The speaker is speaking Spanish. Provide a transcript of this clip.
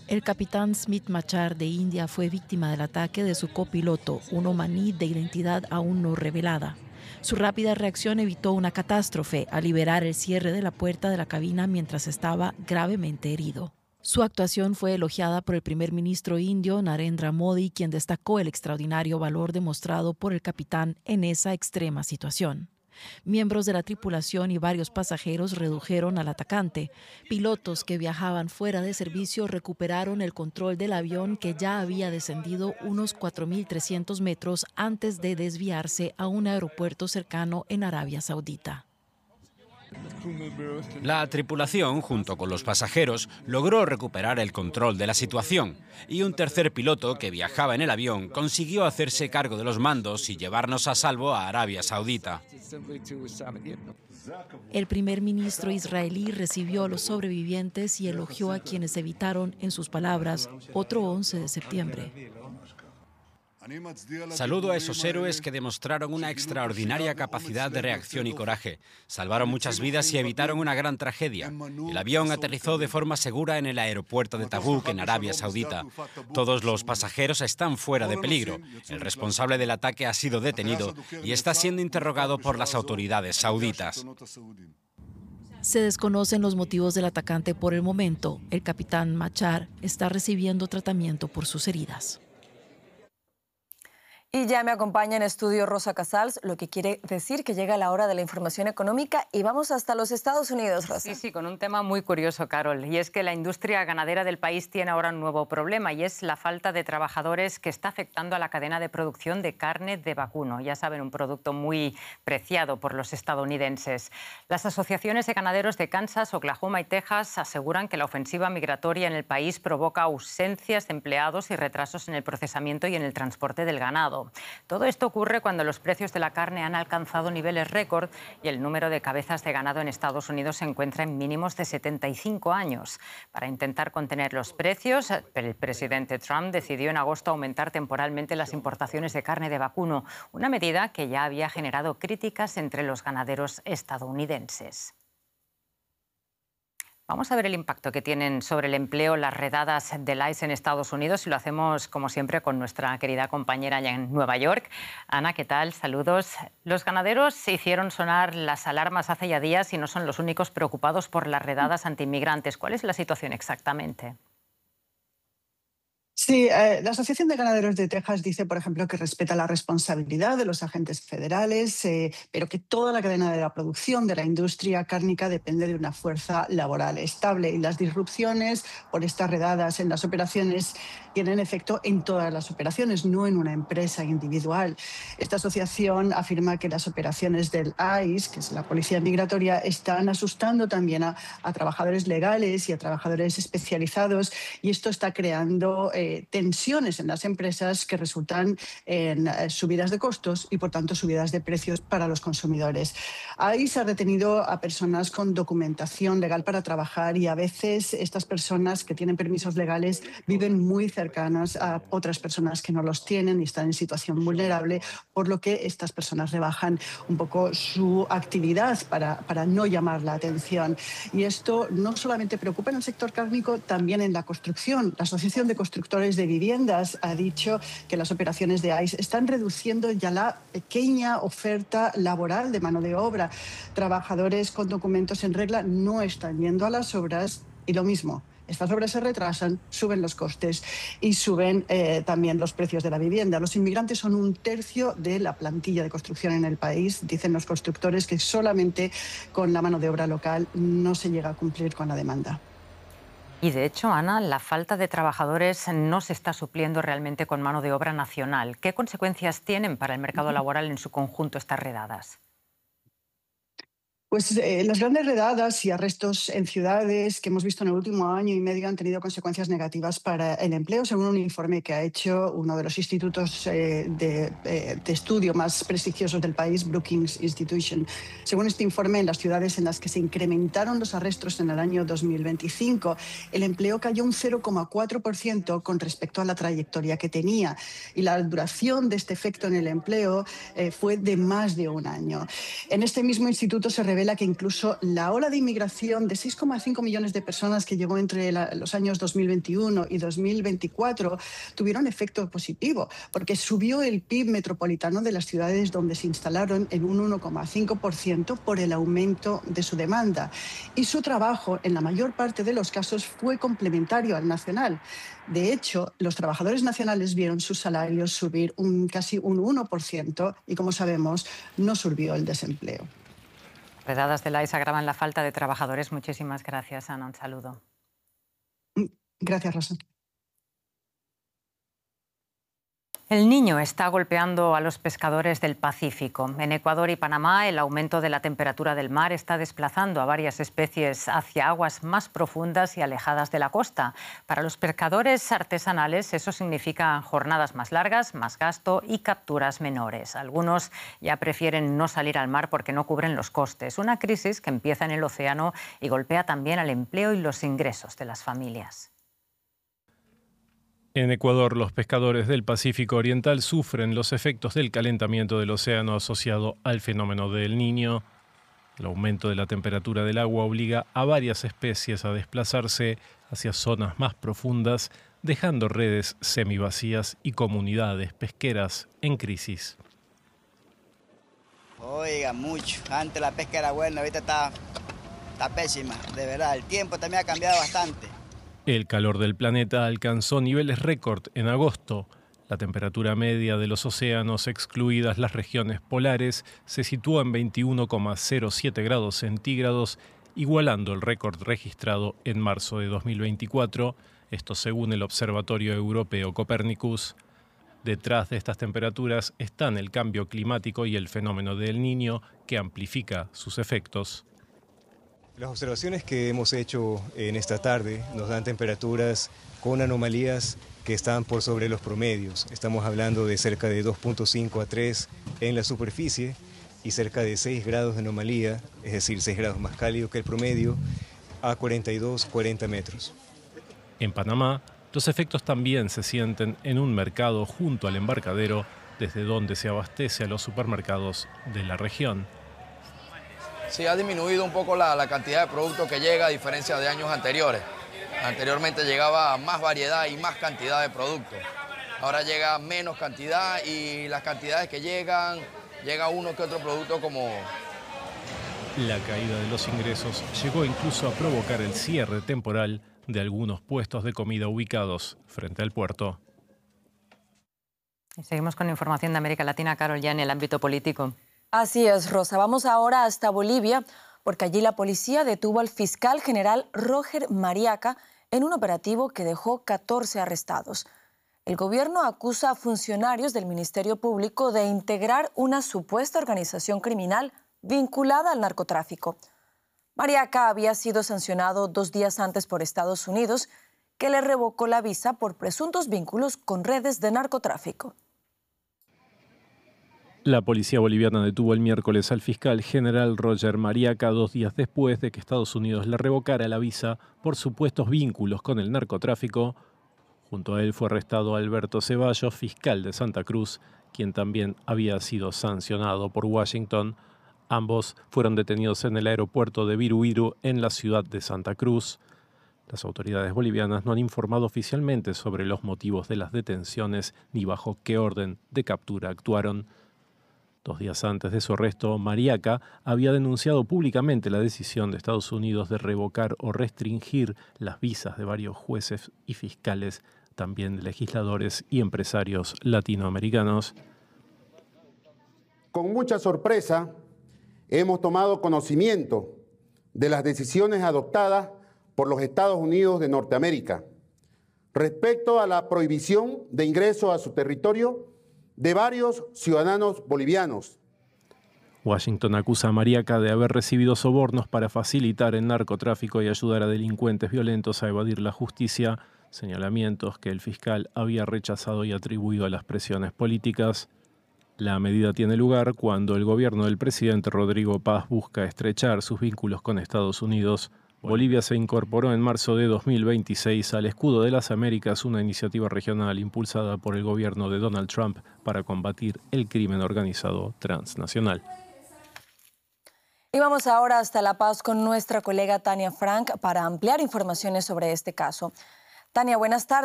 El capitán Smith Machar de India fue víctima del ataque de su copiloto, un omaní de identidad aún no revelada. Su rápida reacción evitó una catástrofe al liberar el cierre de la puerta de la cabina mientras estaba gravemente herido. Su actuación fue elogiada por el primer ministro indio Narendra Modi, quien destacó el extraordinario valor demostrado por el capitán en esa extrema situación. Miembros de la tripulación y varios pasajeros redujeron al atacante. Pilotos que viajaban fuera de servicio recuperaron el control del avión, que ya había descendido unos 4.300 metros antes de desviarse a un aeropuerto cercano en Arabia Saudita. La tripulación, junto con los pasajeros, logró recuperar el control de la situación y un tercer piloto que viajaba en el avión consiguió hacerse cargo de los mandos y llevarnos a salvo a Arabia Saudita. El primer ministro israelí recibió a los sobrevivientes y elogió a quienes evitaron, en sus palabras, otro 11 de septiembre. Saludo a esos héroes que demostraron una extraordinaria capacidad de reacción y coraje. Salvaron muchas vidas y evitaron una gran tragedia. El avión aterrizó de forma segura en el aeropuerto de Tabuk, en Arabia Saudita. Todos los pasajeros están fuera de peligro. El responsable del ataque ha sido detenido y está siendo interrogado por las autoridades sauditas. Se desconocen los motivos del atacante por el momento. El capitán Machar está recibiendo tratamiento por sus heridas. Y ya me acompaña en estudio Rosa Casals, lo que quiere decir que llega la hora de la información económica y vamos hasta los Estados Unidos, Rosa. Sí, con un tema muy curioso, Carol, y es que la industria ganadera del país tiene ahora un nuevo problema y es la falta de trabajadores que está afectando a la cadena de producción de carne de vacuno. Ya saben, un producto muy preciado por los estadounidenses. Las asociaciones de ganaderos de Kansas, Oklahoma y Texas aseguran que la ofensiva migratoria en el país provoca ausencias de empleados y retrasos en el procesamiento y en el transporte del ganado. Todo esto ocurre cuando los precios de la carne han alcanzado niveles récord y el número de cabezas de ganado en Estados Unidos se encuentra en mínimos de 75 años. Para intentar contener los precios, el presidente Trump decidió en agosto aumentar temporalmente las importaciones de carne de vacuno, una medida que ya había generado críticas entre los ganaderos estadounidenses. Vamos a ver el impacto que tienen sobre el empleo las redadas del ICE en Estados Unidos y lo hacemos, como siempre, con nuestra querida compañera allá en Nueva York. Ana, ¿qué tal? Saludos. Los ganaderos hicieron sonar las alarmas hace ya días y no son los únicos preocupados por las redadas antiinmigrantes. ¿Cuál es la situación exactamente? Sí, la Asociación de Ganaderos de Texas dice, por ejemplo, que respeta la responsabilidad de los agentes federales, pero que toda la cadena de la producción de la industria cárnica depende de una fuerza laboral estable y las disrupciones por estas redadas en las operaciones tienen efecto en todas las operaciones, no en una empresa individual. Esta asociación afirma que las operaciones del ICE, que es la Policía Migratoria, están asustando también a trabajadores legales y a trabajadores especializados y esto está creando tensiones en las empresas que resultan en subidas de costos y, por tanto, subidas de precios para los consumidores. Ahí se ha retenido a personas con documentación legal para trabajar y a veces estas personas que tienen permisos legales viven muy cercanas a otras personas que no los tienen y están en situación vulnerable, por lo que estas personas rebajan un poco su actividad para no llamar la atención. Y esto no solamente preocupa en el sector cárnico, también en la construcción. La Asociación de Constructores de Viviendas ha dicho que las operaciones de ICE están reduciendo ya la pequeña oferta laboral de mano de obra. Trabajadores con documentos en regla no están yendo a las obras y lo mismo. Estas obras se retrasan, suben los costes y suben también los precios de la vivienda. Los inmigrantes son un tercio de la plantilla de construcción en el país. Dicen los constructores que solamente con la mano de obra local no se llega a cumplir con la demanda. Y de hecho, Ana, la falta de trabajadores no se está supliendo realmente con mano de obra nacional. ¿Qué consecuencias tienen para el mercado laboral en su conjunto estas redadas? Pues las grandes redadas y arrestos en ciudades que hemos visto en el último año y medio han tenido consecuencias negativas para el empleo, según un informe que ha hecho uno de los institutos de estudio más prestigiosos del país, Brookings Institution. Según este informe, en las ciudades en las que se incrementaron los arrestos en el año 2025, el empleo cayó un 0,4% con respecto a la trayectoria que tenía. Y la duración de este efecto en el empleo fue de más de un año. En este mismo instituto se revela revela que incluso la ola de inmigración de 6,5 millones de personas que llegó entre los años 2021 y 2024 tuvieron efecto positivo, porque subió el PIB metropolitano de las ciudades donde se instalaron en un 1,5% por el aumento de su demanda. Y su trabajo, en la mayor parte de los casos, fue complementario al nacional. De hecho, los trabajadores nacionales vieron sus salarios subir casi un 1% y, como sabemos, no subió el desempleo. Redadas de la IES agravan la falta de trabajadores. Muchísimas gracias, Ana. Un saludo. Gracias, Rosa. El Niño está golpeando a los pescadores del Pacífico. En Ecuador y Panamá, el aumento de la temperatura del mar está desplazando a varias especies hacia aguas más profundas y alejadas de la costa. Para los pescadores artesanales, eso significa jornadas más largas, más gasto y capturas menores. Algunos ya prefieren no salir al mar porque no cubren los costes. Una crisis que empieza en el océano y golpea también al empleo y los ingresos de las familias. En Ecuador, los pescadores del Pacífico Oriental sufren los efectos del calentamiento del océano asociado al fenómeno del Niño. El aumento de la temperatura del agua obliga a varias especies a desplazarse hacia zonas más profundas, dejando redes semivacías y comunidades pesqueras en crisis. Oiga, mucho. Antes la pesca era buena, ahorita está pésima, de verdad. El tiempo también ha cambiado bastante. El calor del planeta alcanzó niveles récord en agosto. La temperatura media de los océanos, excluidas las regiones polares, se situó en 21,07 grados centígrados, igualando el récord registrado en marzo de 2024, esto según el Observatorio Europeo Copernicus. Detrás de estas temperaturas están el cambio climático y el fenómeno del Niño, que amplifica sus efectos. Las observaciones que hemos hecho en esta tarde nos dan temperaturas con anomalías que están por sobre los promedios. Estamos hablando de cerca de 2,5 a 3 en la superficie y cerca de 6 grados de anomalía, es decir, 6 grados más cálido que el promedio, a 40 metros. En Panamá, los efectos también se sienten en un mercado junto al embarcadero, desde donde se abastece a los supermercados de la región. Sí, ha disminuido un poco la cantidad de producto que llega a diferencia de años anteriores. Anteriormente llegaba más variedad y más cantidad de productos. Ahora llega menos cantidad y las cantidades que llega uno que otro producto como... La caída de los ingresos llegó incluso a provocar el cierre temporal de algunos puestos de comida ubicados frente al puerto. Y seguimos con información de América Latina, Carol, ya en el ámbito político. Así es, Rosa. Vamos ahora hasta Bolivia, porque allí la policía detuvo al fiscal general Roger Mariaca en un operativo que dejó 14 arrestados. El gobierno acusa a funcionarios del Ministerio Público de integrar una supuesta organización criminal vinculada al narcotráfico. Mariaca había sido sancionado 2 días antes por Estados Unidos, que le revocó la visa por presuntos vínculos con redes de narcotráfico. La policía boliviana detuvo el miércoles al fiscal general Roger Mariaca 2 días después de que Estados Unidos le revocara la visa por supuestos vínculos con el narcotráfico. Junto a él fue arrestado Alberto Ceballos, fiscal de Santa Cruz, quien también había sido sancionado por Washington. Ambos fueron detenidos en el aeropuerto de Viru en la ciudad de Santa Cruz. Las autoridades bolivianas no han informado oficialmente sobre los motivos de las detenciones ni bajo qué orden de captura actuaron. 2 días antes de su arresto, Mariaca había denunciado públicamente la decisión de Estados Unidos de revocar o restringir las visas de varios jueces y fiscales, también de legisladores y empresarios latinoamericanos. Con mucha sorpresa, hemos tomado conocimiento de las decisiones adoptadas por los Estados Unidos de Norteamérica respecto a la prohibición de ingreso a su territorio de varios ciudadanos bolivianos. Washington acusa a Mariaca de haber recibido sobornos para facilitar el narcotráfico y ayudar a delincuentes violentos a evadir la justicia, señalamientos que el fiscal había rechazado y atribuido a las presiones políticas. La medida tiene lugar cuando el gobierno del presidente Rodrigo Paz busca estrechar sus vínculos con Estados Unidos. Bolivia se incorporó en marzo de 2026 al Escudo de las Américas, una iniciativa regional impulsada por el gobierno de Donald Trump para combatir el crimen organizado transnacional. Y vamos ahora hasta La Paz con nuestra colega Tania Frank para ampliar informaciones sobre este caso. Tania, buenas tardes.